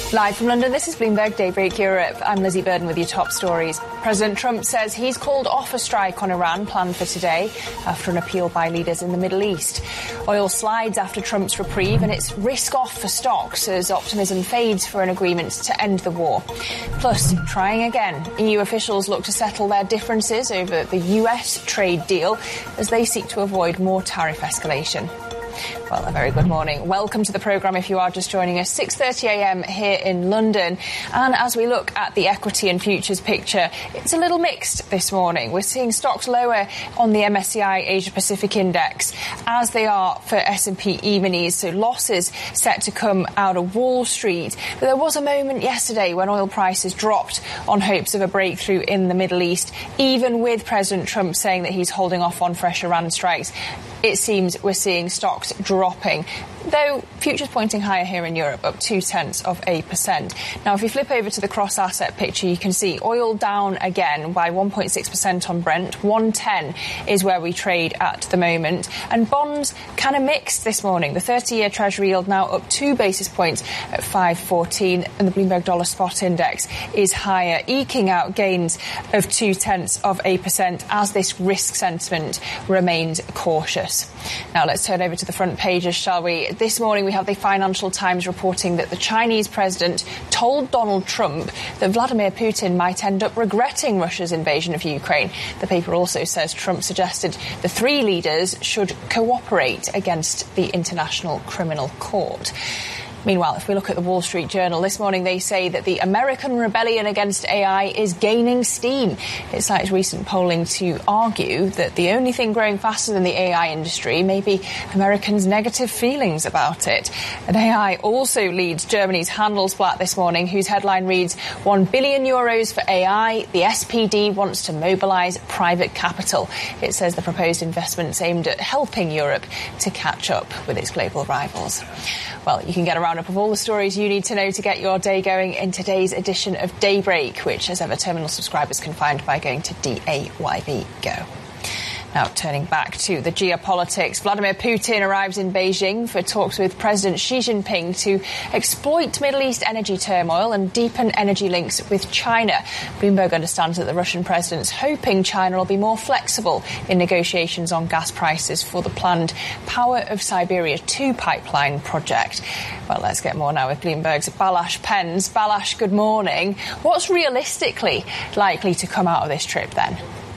Live from London, this is Bloomberg Daybreak Europe. I'm Lizzie Burden with your top stories. President Trump says he's called off a strike on Iran planned for today after an appeal by leaders in the Middle East. Oil slides after Trump's reprieve and it's risk off for stocks as optimism fades for an agreement to end the war. Plus, trying again, EU officials look to settle their differences over the US trade deal as they seek to avoid more tariff escalation. Well, a very good morning. Welcome to the programme if you are just joining us. 6:30 a.m. here in London. And as we look at the equity and futures picture, it's a little mixed this morning. We're seeing stocks lower on the MSCI Asia Pacific Index as they are for S&P E-minis. So losses set to come out of Wall Street. But there was a moment yesterday when oil prices dropped on hopes of a breakthrough in the Middle East, even with President Trump saying that he's holding off on fresh Iran strikes. It seems we're seeing stocks dropping, though futures pointing higher here in Europe, up 0.2%. Now, if we flip over to the cross-asset picture, you can see oil down again by 1.6% on Brent. 110 is where we trade at the moment. And bonds kind of mixed this morning. The 30-year Treasury yield now up 2 basis points at 5.14, and the Bloomberg Dollar Spot Index is higher, eking out gains of 0.2% as this risk sentiment remains cautious. Now let's turn over to the front pages, shall we? This morning we have the Financial Times reporting that the Chinese president told Donald Trump that Vladimir Putin might end up regretting Russia's invasion of Ukraine. The paper also says Trump suggested the three leaders should cooperate against the International Criminal Court. Meanwhile, if we look at the Wall Street Journal this morning, they say that the American rebellion against AI is gaining steam. It cites recent polling to argue that the only thing growing faster than the AI industry may be Americans' negative feelings about it. And AI also leads Germany's Handelsblatt this morning, whose headline reads, €1 billion for AI. The SPD wants to mobilise private capital. It says the proposed investments aimed at helping Europe to catch up with its global rivals. Well, you can get a roundup of all the stories you need to know to get your day going in today's edition of Daybreak, which, as ever, terminal subscribers can find by going to DAYB Go. Now, turning back to the geopolitics, Vladimir Putin arrives in Beijing for talks with President Xi Jinping to exploit Middle East energy turmoil and deepen energy links with China. Bloomberg understands that the Russian president's hoping China will be more flexible in negotiations on gas prices for the planned Power of Siberia 2 pipeline project. Well, let's get more now with Bloomberg's Balazs Pens. Balazs, good morning. What's realistically likely to come out of this trip then?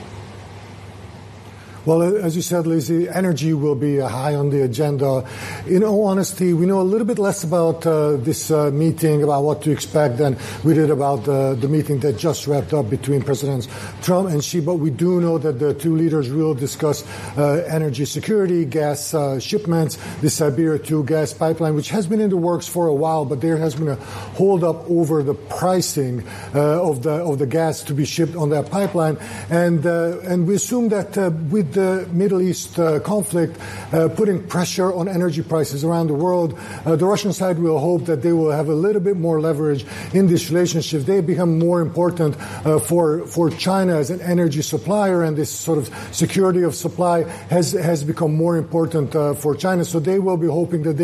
Well, as you said, Lizzie, energy will be high on the agenda. In all honesty, we know a little bit less about this meeting, about what to expect, than we did about the meeting that just wrapped up between Presidents Trump and Xi. But we do know that the two leaders will discuss energy security, gas shipments, the Siberia 2 gas pipeline, which has been in the works for a while, but there has been a hold-up over the pricing of the gas to be shipped on that pipeline. And we assume that with the Middle East conflict putting pressure on energy prices around the world, the Russian side will hope that they will have a little bit more leverage in this relationship. They become more important for China as an energy supplier, and this sort of security of supply has become more important for China. So they will be hoping that they